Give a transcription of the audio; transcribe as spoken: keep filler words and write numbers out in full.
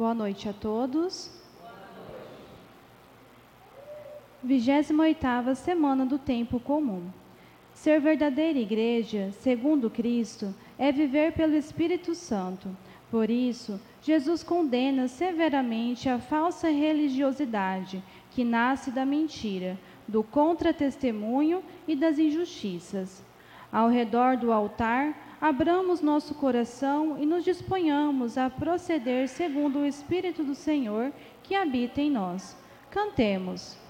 Boa noite a todos. vigésima oitava Semana do Tempo Comum. Ser verdadeira igreja, segundo Cristo, é viver pelo Espírito Santo. Por isso, Jesus condena severamente a falsa religiosidade, que nasce da mentira, do contra-testemunho e das injustiças. Ao redor do altar, abramos nosso coração e nos disponhamos a proceder segundo o Espírito do Senhor que habita em nós. Cantemos.